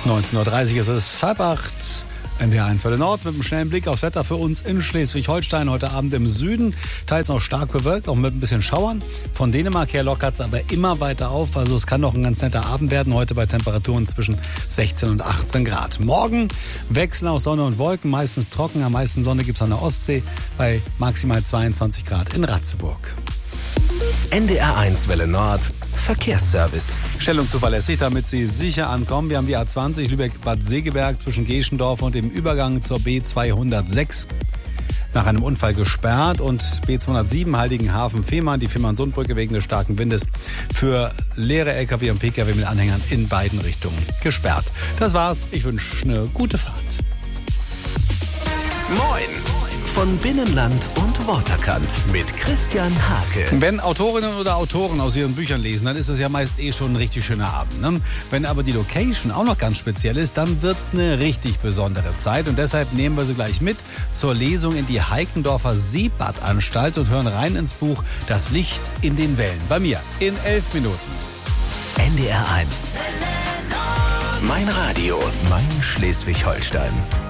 19:30 Uhr ist es 7:30. NDR 1 Welle Nord mit einem schnellen Blick aufs Wetter für uns in Schleswig-Holstein. Heute Abend im Süden, teils noch stark bewölkt, auch mit ein bisschen Schauern. Von Dänemark her lockert es aber immer weiter auf. Also es kann noch ein ganz netter Abend werden. Heute bei Temperaturen zwischen 16 und 18 Grad. Morgen Wechsel aus Sonne und Wolken, meistens trocken. Am meisten Sonne gibt es an der Ostsee bei maximal 22 Grad in Ratzeburg. NDR 1 Welle Nord Verkehrsservice. Stellung zuverlässig, damit Sie sicher ankommen. Wir haben die A20 Lübeck-Bad Segeberg zwischen Geschendorf und dem Übergang zur B206 nach einem Unfall gesperrt und B207 Heiligenhafen-Fehmarn, die Fehmarn-Sundbrücke wegen des starken Windes für leere LKW und PKW mit Anhängern in beiden Richtungen gesperrt. Das war's. Ich wünsche eine gute Fahrt. Moin! Von Binnenland und Waterkant mit Christian Hake. Wenn Autorinnen oder Autoren aus ihren Büchern lesen, dann ist das ja meist schon ein richtig schöner Abend. Ne? Wenn aber die Location auch noch ganz speziell ist, dann wird's eine richtig besondere Zeit. Und deshalb nehmen wir sie gleich mit zur Lesung in die Heikendorfer Seebadanstalt und hören rein ins Buch Das Licht in den Wellen. Bei mir in 11 Minuten. NDR 1. Mein Radio, mein Schleswig-Holstein.